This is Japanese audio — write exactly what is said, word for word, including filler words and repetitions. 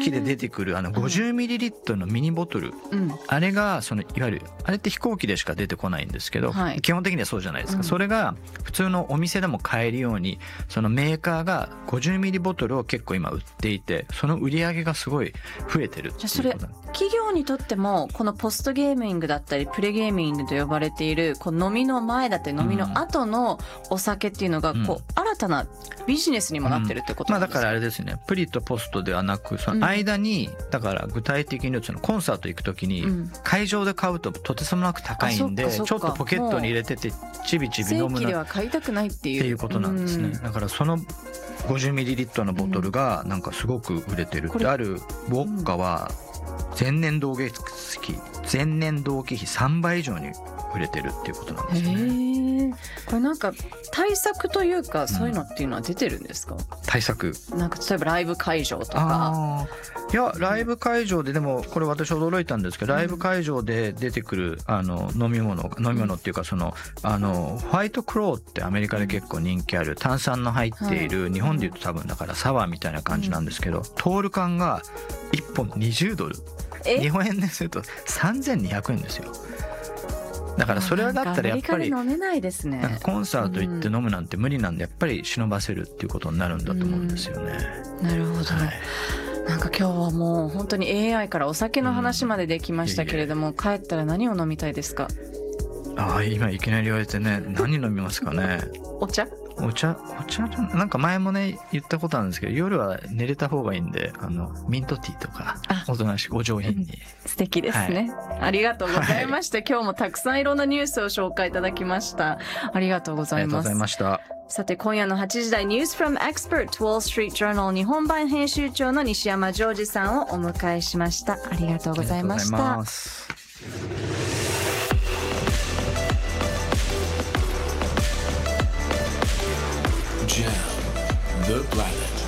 機で出てくるあの ごじゅうミリリットル のミニボトル、うん、あれがそのいわゆるあれって飛行機でしか出てこないんですけど、はい、基本的にはそうじゃないですか、うん、それが普通のお店でも買えるようにそのメーカーが ごじゅうミリボトルを結構今売っていて、その売り上げがすごい増えてるっていうことなんです。 じゃあそれ企業にとってもこのポストゲーミングだったりプレゲーミングと呼ばれているこう飲みの前だったり飲みの後のお酒っていうのがこう、うん、新たなビジネスにもなってるってことなんですか？ うん、まあ、だからあれですね、プリとポストではなくその間に、うん、だから具体的にそのコンサート行くときに会場で買うととてつもなく高いんで、ちょっとポケットに入れててちびちび飲むの正規では買いたくないっていうっていうことなんですね、うん、だからそのごじゅうミリリットル のボトルがなんかすごく売れてるって、あるウォッカは前年同月比前年同期比さんばい以上に売れてるっていうことなんですよね。 へ、これなんか対策というかそういうのっていうのは出てるんですか？うん、 対策なんか例えばライブ会場とか。 あ、いやライブ会場ででもこれ私驚いたんですけど、ライブ会場で出てくるあの飲み物飲み物っていうかそのあのホワイトクローってアメリカで結構人気ある炭酸の入っている、日本でいうと多分だからサワーみたいな感じなんですけど、トール缶がいっぽんにじゅうドル、日本円でするとさんぜんにひゃくえんですよ。だからそれだったらやっぱり飲めないですね。 コンサート行って飲むなんて無理なんで、やっぱり忍ばせるっていうことになるんだと思うんですよね。 うん、なるほど、はい、なんか今日はもう本当に エーアイ からお酒の話までできましたけれども、うん、帰ったら何を飲みたいですか？ ああ、今いきなり言われてね、何飲みますかね。 お茶お茶お茶なんか前もね言ったことあるんですけど、夜は寝れた方がいいんで、あのミントティーとかおとなしくお上品に、うん、 素敵ですね、はい、ありがとうございました、はい、今日もたくさんいろんなニュースを紹介いただきました。ありがとうございます。 ありがとうございました。 さて今夜のはちじ台ニュース from Expert Wall Street Journal 日本版編集長の西山ジョージさんをお迎えしました。ありがとうございました。 Jam the Planet